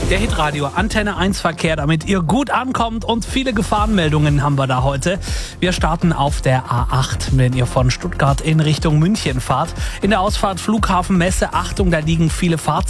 Der Hitradio Antenne 1 Verkehr, damit ihr gut ankommt, und viele Gefahrenmeldungen haben wir da heute. Wir starten auf der A8, wenn ihr von Stuttgart in Richtung München fahrt. In der Ausfahrt Flughafen Messe, Achtung, da liegen viele Fahrzeuge